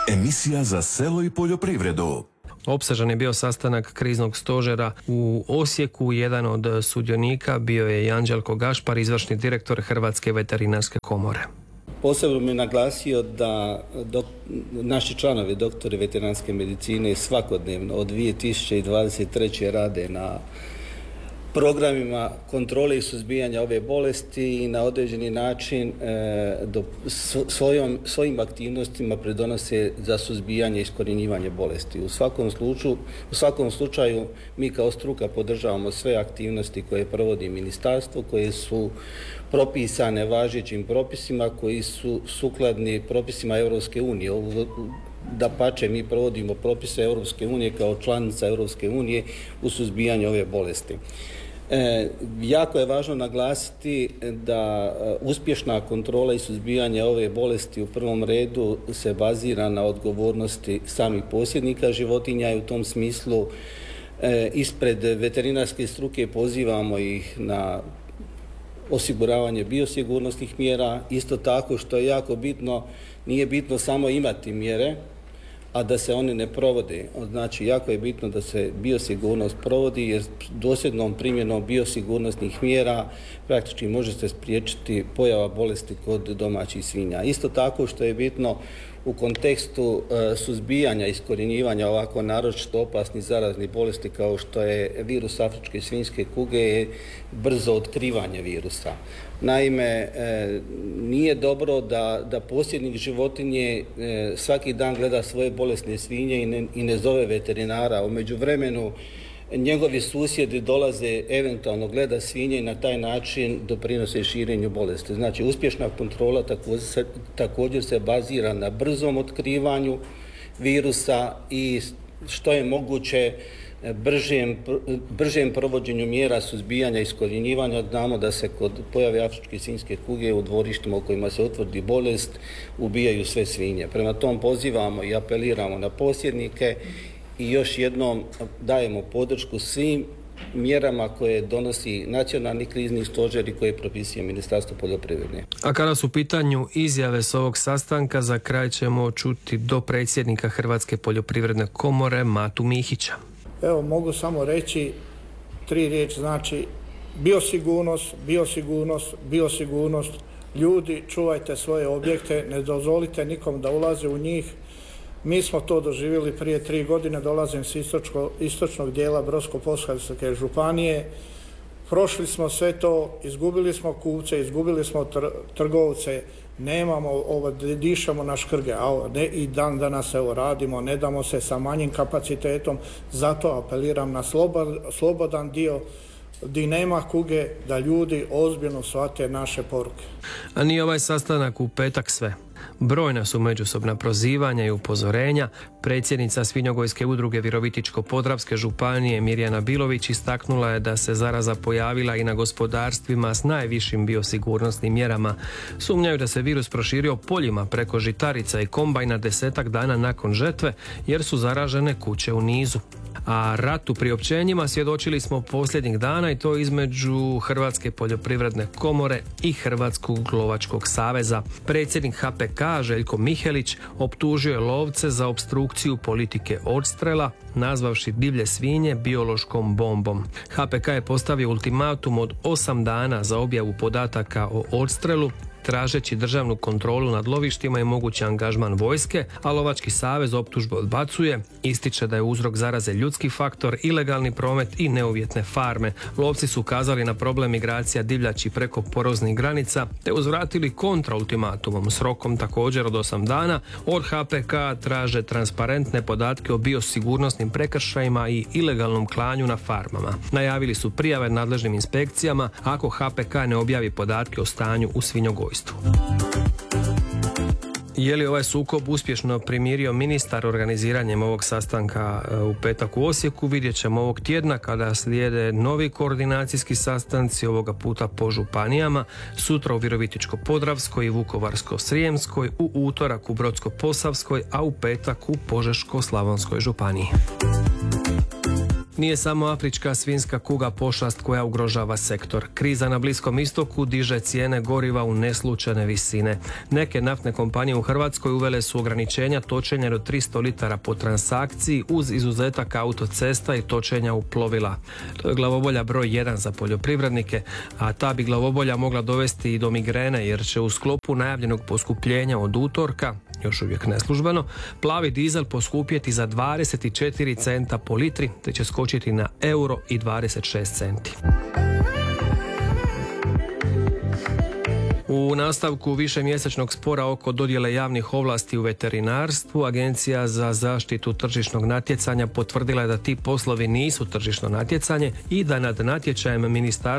Emisija za selo i poljoprivredu. Opsežan je bio sastanak kriznog stožera u Osijeku. Jedan od sudionika bio je i Anđelko Gašpar, izvršni direktor Hrvatske veterinarske komore. Posebno mi je naglasio da naši članovi doktori veterinarske medicine svakodnevno od 2023. rade na programima kontrole i suzbijanja ove bolesti i na određeni način svojim aktivnostima pridonose za suzbijanje i iskorjenjivanje bolesti. U svakom slučaju mi kao struka podržavamo sve aktivnosti koje provodi ministarstvo, koje su propisane važećim propisima, koji su sukladni propisima Europske unije. Dapače, mi provodimo propise Europske unije kao članica Europske unije u suzbijanju ove bolesti. Jako je važno naglasiti da uspješna kontrola i suzbijanje ove bolesti u prvom redu se bazira na odgovornosti samih posjednika životinja i u tom smislu ispred veterinarske struke pozivamo ih na osiguravanje biosigurnosnih mjera. Isto tako, što je jako bitno, nije bitno samo imati mjere, a da se one ne provode. Znači, jako je bitno da se biosigurnost provodi, jer dosljednom primjenom biosigurnosnih mjera praktički može se spriječiti pojava bolesti kod domaćih svinja. Isto tako, što je bitno u kontekstu suzbijanja i iskorjenjivanja ovako naročito opasnih zaraznih bolesti kao što je virus afričke svinjske kuge je brzo otkrivanje virusa. Naime, nije dobro da posjednik životinje svaki dan gleda svoje bolesne svinje i ne zove veterinara. U međuvremenu njegovi susjedi dolaze, eventualno gleda svinje i na taj način doprinose širenju bolesti. Znači, uspješna kontrola također se bazira na brzom otkrivanju virusa i što je moguće bržem provođenju mjera suzbijanja i iskorjenjivanja. Znamo da se kod pojave afričke svinjske kuge u dvorištima u kojima se utvrdi bolest ubijaju sve svinje. Prema tom pozivamo i apeliramo na posjednike i još jednom dajemo podršku svim mjerama koje donosi nacionalni krizni stožer i koje propisuje Ministarstvo poljoprivrede. A kada su u pitanju izjave s ovog sastanka, za kraj ćemo čuti do predsjednika Hrvatske poljoprivredne komore Matu Mihića. Evo, mogu samo reći 3 riječi, znači biosigurnost. Ljudi, čuvajte svoje objekte, ne dozvolite nikom da ulaze u njih. Mi smo to doživjeli prije 3 godine, dolazim s istočnog dijela Brodsko-posavske županije. Prošli smo sve to, izgubili smo kupce, izgubili smo trgovce, nemamo, dišemo na škrge, i dan danas radimo, ne damo se sa manjim kapacitetom, zato apeliram na slobodan dio gdje nema kuge, da ljudi ozbiljno shvate naše poruke. A nije ovaj sastanak u petak sve. Brojna su međusobna prozivanja i upozorenja. Predsjednica Svinjogojske udruge Virovitičko-podravske županije Mirjana Bilović istaknula je da se zaraza pojavila i na gospodarstvima s najvišim biosigurnosnim mjerama. Sumnjaju da se virus proširio poljima preko žitarica i kombajna 10-ak dana nakon žetve, jer su zaražene kuće u nizu. A ratu priopćenjima svjedočili smo posljednjih dana, i to između Hrvatske poljoprivredne komore i Hrvatskog lovačkog saveza. Predsjednik HPK Željko Mihelić optužio je lovce za opstrukciju politike odstrela, nazvavši divlje svinje biološkom bombom. HPK je postavio ultimatum od 8 dana za objavu podataka o odstrelu, tražeći državnu kontrolu nad lovištima i mogući angažman vojske, a Lovački savez optužbe odbacuje, ističe da je uzrok zaraze ljudski faktor, ilegalni promet i neuvjetne farme. Lovci su ukazali na problem migracija divljači preko poroznih granica, te uzvratili kontraultimatumom s rokom također od 8 dana. Od HPK traže transparentne podatke o biosigurnosnim prekršajima i ilegalnom klanju na farmama. Najavili su prijave nadležnim inspekcijama ako HPK ne objavi podatke o stanju u svinjogojstvu. Je li ovaj sukob uspješno primirio ministar organiziranjem ovog sastanka u petak u Osijeku? Vidjet ćemo ovog tjedna kada slijede novi koordinacijski sastanci, ovoga puta po županijama, sutra u Virovitičko-podravskoj i Vukovarsko-srijemskoj, u utorak u Brodsko-posavskoj, a u petak u Požeško-slavonskoj županiji. Nije samo afrička svinjska kuga pošast koja ugrožava sektor. Kriza na Bliskom istoku diže cijene goriva u neslučajne visine. Neke naftne kompanije u Hrvatskoj uvele su ograničenja točenja do 300 litara po transakciji uz izuzetak autocesta i točenja u plovila. To je glavobolja broj 1 za poljoprivrednike, a ta bi glavobolja mogla dovesti i do migrene jer će u sklopu najavljenog poskupljenja od utorka, još uvijek neslužbeno, plavi dizel poskupjeti za 24 centa po litri, te će skočiti na €1,26 centi. U nastavku višemjesečnog spora oko dodjele javnih ovlasti u veterinarstvu, Agencija za zaštitu tržišnog natjecanja potvrdila je da ti poslovi nisu tržišno natjecanje i da nad natječajem ministarstva